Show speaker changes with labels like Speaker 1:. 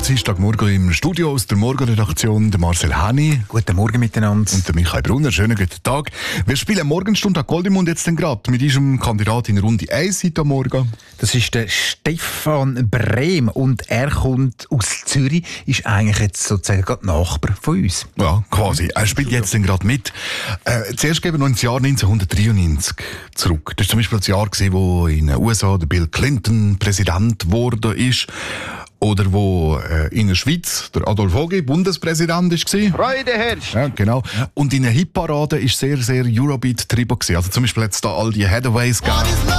Speaker 1: Dienstagmorgen im Studio aus der Morgenredaktion, der Marcel Hani.
Speaker 2: Guten Morgen miteinander.
Speaker 1: Und der Michael Brunner. Schönen guten Tag. Wir spielen Morgenstunde an Goldemund jetzt gerade mit unserem Kandidat in Runde 1 heute Morgen.
Speaker 2: Das ist der Stefan Brehm und er kommt aus Zürich, ist eigentlich jetzt sozusagen gerade Nachbar von uns.
Speaker 1: Ja, quasi. Er spielt jetzt gerade mit. Zuerst gehen wir noch ins Jahr 1993 zurück. Das war zum Beispiel das Jahr, wo in den USA der Bill Clinton Präsident geworden ist. Oder wo in der Schweiz der Adolf Hogi Bundespräsident war.
Speaker 3: Freude herrscht.
Speaker 1: Ja, genau. Und in der Hitparade war sehr Eurobeat-Tribo. Also zum Beispiel jetzt da all die Headaways gegeben.